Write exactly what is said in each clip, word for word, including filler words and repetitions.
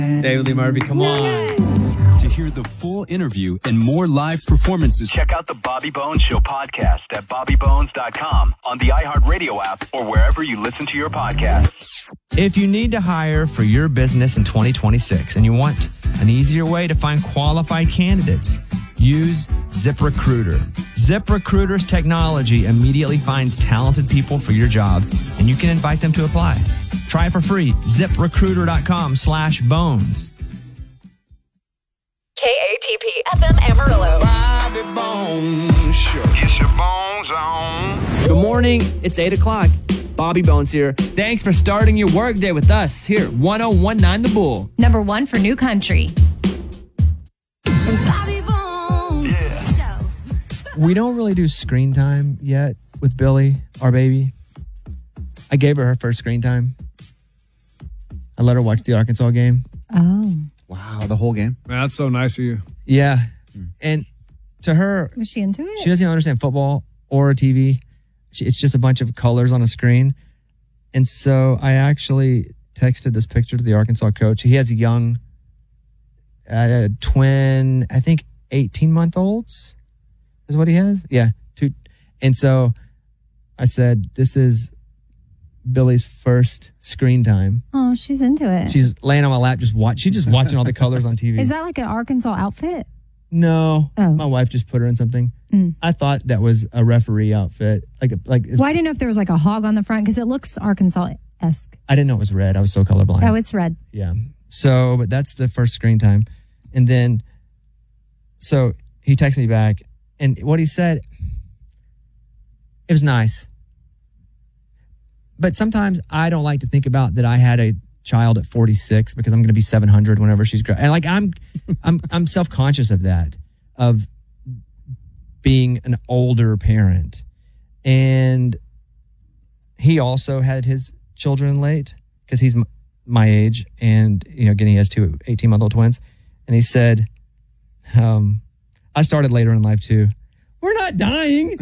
David Lee Murphy, come on. To hear the full interview and more live performances, check out the Bobby Bones Show podcast at bobby bones dot com, on the iHeartRadio app, or wherever you listen to your podcasts. If you need to hire for your business in twenty twenty-six and you want an easier way to find qualified candidates, use ZipRecruiter. ZipRecruiter's technology immediately finds talented people for your job, and you can invite them to apply. Try it for free. ZipRecruiter.com slash bones. K A T P F M Amarillo. Bobby Bones Show. Get your bones on. Good morning. It's eight o'clock. Bobby Bones here. Thanks for starting your workday with us here at one oh one nine The Bull. Number one for New Country. Bobby Bones. Yeah. We don't really do screen time yet with Billy, our baby. I gave her her first screen time. I let her watch the Arkansas game. Oh. Wow, the whole game? Man, that's so nice of you. Yeah. And to her, Was she into it? she doesn't even understand football or T V. She, it's just a bunch of colors on a screen. And so I actually texted this picture to the Arkansas coach. He has a young uh, twin, I think eighteen-month-olds is what he has. Yeah. Two. And so I said, this is Billy's first screen time. Oh, she's into it. She's laying on my lap, just watch. She's just watching all the colors on T V. Is that like an Arkansas outfit? No, Oh. my wife just put her in something. Mm. I thought that was a referee outfit. Like, like Well, I didn't know if there was like a hog on the front because it looks Arkansas-esque. I didn't know it was red. I was so colorblind. Oh, it's red. Yeah. So, but that's the first screen time, and then, so he texted me back, and what he said, it was nice. But sometimes I don't like to think about that I had a child at forty-six because I'm going to be seven hundred whenever she's grown. And like I'm, I'm, I'm self-conscious of that, of being an older parent. And he also had his children late because he's m- my age, and you know, again, he has two eighteen-month-old twins. And he said, um, "I started later in life too. We're not dying."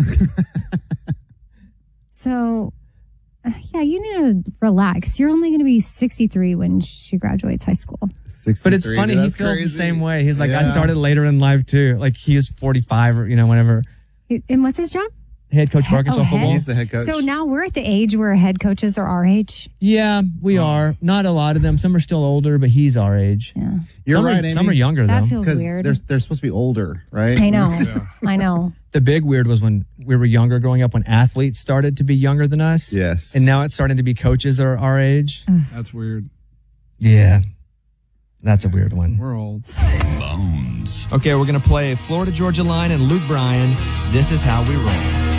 So, uh, yeah, you need to relax. You're only going to be sixty-three when she graduates high school. But it's funny, he That's feels crazy. the same way. He's like, I Yeah. started later in life too. Like he was forty-five or, you know, whenever. He- And what's his job? Head coach of Arkansas Oh, head? football. He's the head coach. So now we're at the age where head coaches are our age. Yeah, we are. Not a lot of them. Some are still older, but he's our age. Yeah. You're some right, are, Amy. Some are younger That though. feels Because weird. they're, they're supposed to be older, right? I know. I know. The big weird was when we were younger growing up, when athletes started to be younger than us. Yes. And now it's starting to be coaches that are our age. That's weird. Yeah. That's a weird one. We're old. Bones. Okay, we're going to play Florida Georgia Line and Luke Bryan. This is how we roll.